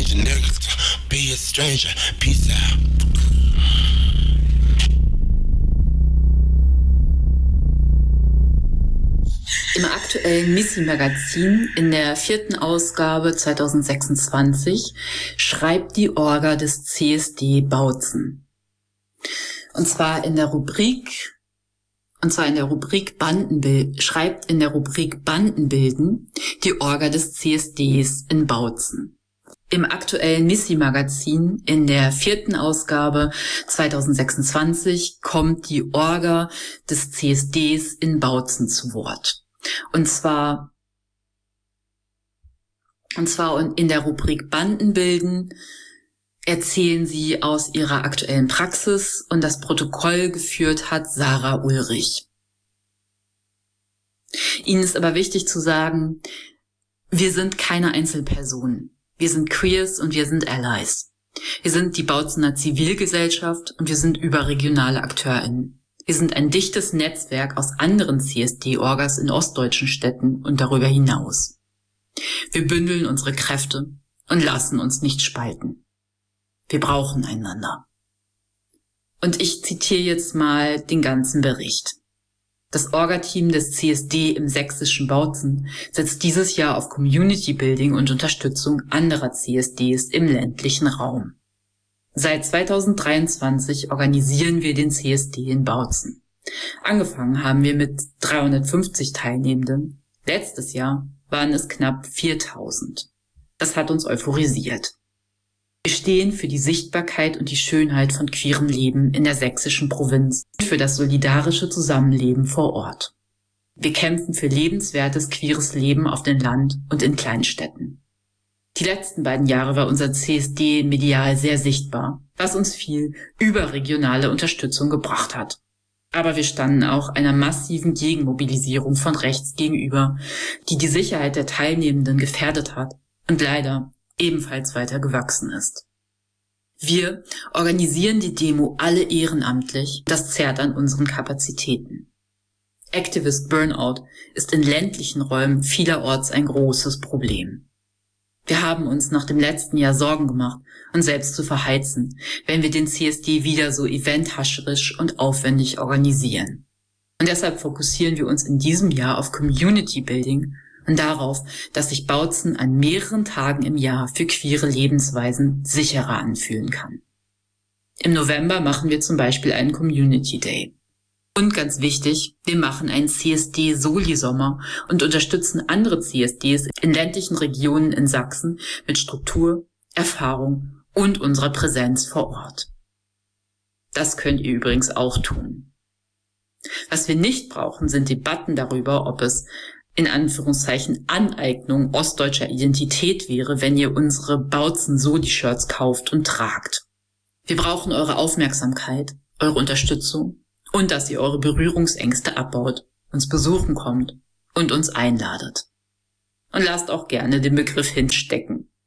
change, niggas, be a stranger, peace out. Im aktuellen Missy-Magazin in der 4. Ausgabe 2026 schreibt die Orga des CSD Bautzen. Und zwar in der Rubrik schreibt in der Rubrik Bandenbilden die Orga des CSDs in Bautzen. Im aktuellen Missy-Magazin in der 4. Ausgabe 2026 kommt die Orga des CSDs in Bautzen zu Wort. Und zwar in der Rubrik Bandenbilden erzählen sie aus ihrer aktuellen Praxis und das Protokoll geführt hat Sarah Ulrich. Ihnen ist aber wichtig zu sagen, wir sind keine Einzelpersonen. Wir sind Queers und wir sind Allies. Wir sind die Bautzener Zivilgesellschaft und wir sind überregionale AkteurInnen. Wir sind ein dichtes Netzwerk aus anderen CSD-Orgas in ostdeutschen Städten und darüber hinaus. Wir bündeln unsere Kräfte und lassen uns nicht spalten. Wir brauchen einander. Und ich zitiere jetzt mal den ganzen Bericht. Das Orga-Team des CSD im sächsischen Bautzen setzt dieses Jahr auf Community Building und Unterstützung anderer CSDs im ländlichen Raum. Seit 2023 organisieren wir den CSD in Bautzen. Angefangen haben wir mit 350 Teilnehmenden. Letztes Jahr waren es knapp 4000. Das hat uns euphorisiert. Wir stehen für die Sichtbarkeit und die Schönheit von queerem Leben in der sächsischen Provinz und für das solidarische Zusammenleben vor Ort. Wir kämpfen für lebenswertes queeres Leben auf dem Land und in Kleinstädten. Die letzten beiden Jahre war unser CSD medial sehr sichtbar, was uns viel überregionale Unterstützung gebracht hat. Aber wir standen auch einer massiven Gegenmobilisierung von rechts gegenüber, die die Sicherheit der Teilnehmenden gefährdet hat und leider ebenfalls weiter gewachsen ist. Wir organisieren die Demo alle ehrenamtlich. Das zerrt an unseren Kapazitäten. Activist Burnout ist in ländlichen Räumen vielerorts ein großes Problem. Wir haben uns nach dem letzten Jahr Sorgen gemacht, uns selbst zu verheizen, wenn wir den CSD wieder so eventhascherisch und aufwendig organisieren. Und deshalb fokussieren wir uns in diesem Jahr auf Community Building und darauf, dass sich Bautzen an mehreren Tagen im Jahr für queere Lebensweisen sicherer anfühlen kann. Im November machen wir zum Beispiel einen Community Day. Und ganz wichtig, wir machen einen CSD-Soli-Sommer und unterstützen andere CSDs in ländlichen Regionen in Sachsen mit Struktur, Erfahrung und unserer Präsenz vor Ort. Das könnt ihr übrigens auch tun. Was wir nicht brauchen, sind Debatten darüber, ob es in Anführungszeichen Aneignung ostdeutscher Identität wäre, wenn ihr unsere Bautzen-Soli-Shirts kauft und tragt. Wir brauchen eure Aufmerksamkeit, eure Unterstützung und dass ihr eure Berührungsängste abbaut, uns besuchen kommt und uns einladet. Und lasst auch gerne den Begriff hinstecken.